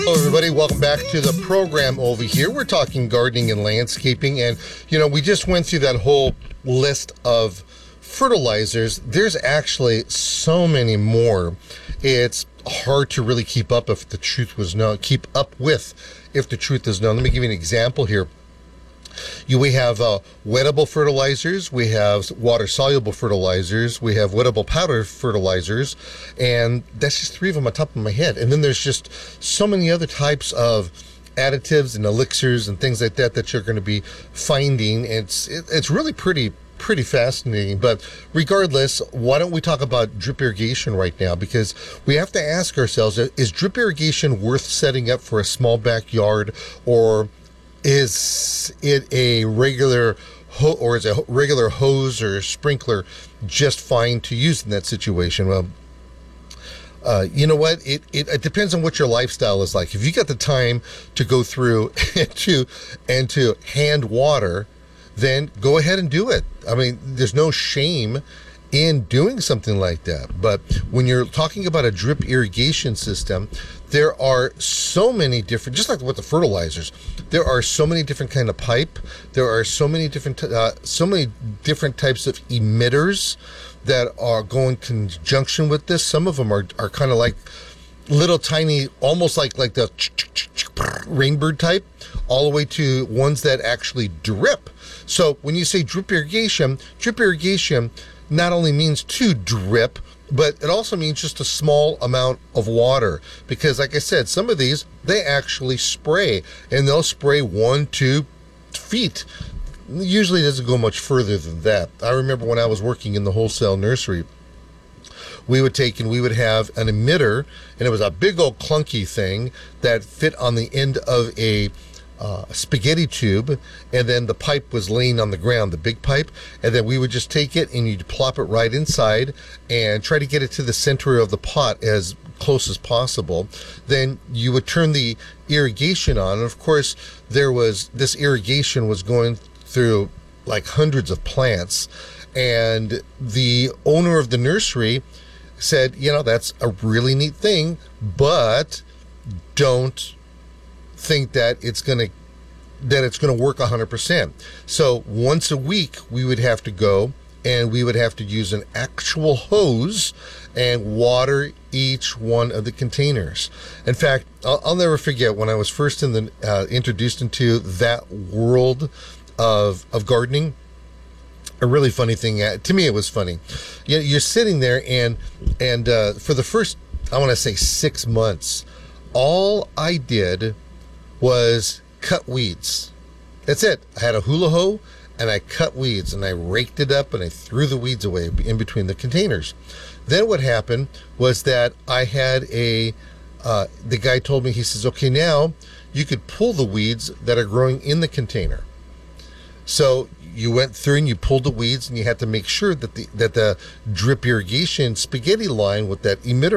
Hello, everybody. Welcome back to the program over here. We're talking gardening and landscaping. And, we just went through that whole list of fertilizers. There's actually so many more. It's hard to really keep up with if the truth is known. Let me give you an example here. We have wettable fertilizers, we have water-soluble fertilizers, we have wettable powder fertilizers, and that's just three of them on top of my head. And then there's just so many other types of additives and elixirs and things like that you're going to be finding. It's really pretty fascinating. But regardless, why don't we talk about drip irrigation right now? Because we have to ask ourselves, is drip irrigation worth setting up for a small backyard, or is it a regular hose or sprinkler just fine to use in that situation? Well, you know what? It depends on what your lifestyle is like. If you got the time to go through and to hand water, then go ahead and do it. I mean, there's no shame in doing something like that. But when you're talking about a drip irrigation system, there are so many different, just like with the fertilizers, there are so many different kind of pipe. There are so many different types of emitters that are going in conjunction with this. Some of them are kind of like little tiny, almost like the rainbird type, all the way to ones that actually drip. So when you say drip irrigation not only means to drip, but it also means just a small amount of water. Because like I said, some of these, they actually spray, and they'll spray 1-2 feet. Usually it doesn't go much further than that. I remember when I was working in the wholesale nursery, we would have an emitter, and it was a big old clunky thing that fit on the end of a spaghetti tube, and then the pipe was laying on the ground, the big pipe, and then we would just take it and you'd plop it right inside and try to get it to the center of the pot as close as possible. Then you would turn the irrigation on, and of course this irrigation was going through like hundreds of plants, and the owner of the nursery said, that's a really neat thing, but don't think that it's going to work 100%. So once a week we would have to go and we would have to use an actual hose and water each one of the containers. In fact, I'll never forget when I was first introduced into that world of gardening. A really funny thing, to me it was funny. You're sitting there and for the first, I want to say 6 months, all I did was cut weeds. That's it. I had a hula hoe and I cut weeds, and I raked it up and I threw the weeds away in between the containers. Then what happened was that I had the guy told me, he says, okay, now you could pull the weeds that are growing in the container. So you went through and you pulled the weeds, and you had to make sure that the drip irrigation spaghetti line with that emitter